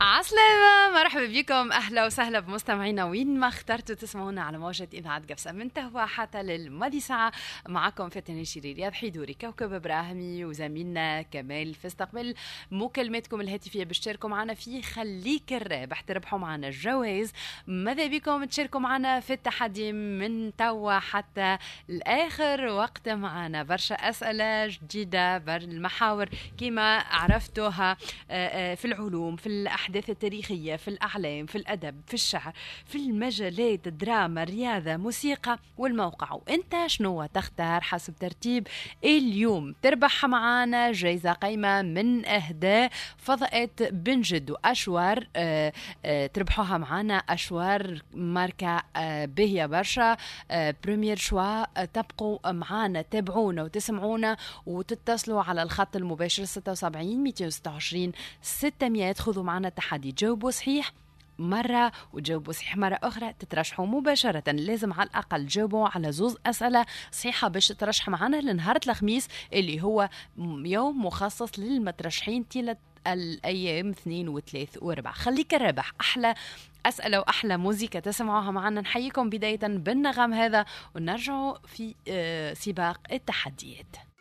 عسلامة، مرحبا بكم، أهلا وسهلا بمستمعينا وين ما اخترتوا تسمعونا على موجة إذاعة قفصة من تهوى حتى للماضي ساعة. معكم فاتن الشريري، رياض حيدوري، كوكب إبراهيمي، وزميلنا كمال في استقبال مكالماتكم الهاتفية باش تشاركوا معنا في خليك الرابح، تربحوا معنا الجوائز. ماذا بكم تشاركوا معنا في التحدي من توا حتى الآخر وقت. معنا برشا أسئلة جديدة، المحاور كما عرفتوها في العلوم، في الأحداث التاريخية، في الأعلام، في الأدب، في الشعر، في المجالات، الدراما، الرياضة، موسيقى والموقع. وانت شنو تختار حسب ترتيب اليوم؟ تربح معانا جائزة قيمة من أهداء فضاءات بن جد وأشوار. تربحوها معانا أشوار ماركة باهية برشا، بريمير شوا. تبقوا معانا، تابعونا وتسمعونا وتتصلوا على الخط المباشر 76 226 600. خذوا معنا التحدي، جاوبوا صحيح مرة وجاوبوا صحيح مرة أخرى تترشحوا مباشرة. لازم على الأقل جاوبوا على 2 أسئلة صحيحة باش تترشح معنا لنهار الخميس اللي هو يوم مخصص للمترشحين طيلة الأيام 2 و3 و4. خليك الرابح، أحلى أسئلة وأحلى موسيقى تسمعوها معنا. نحييكم بداية بالنغم هذا ونرجعوا في سباق التحديات.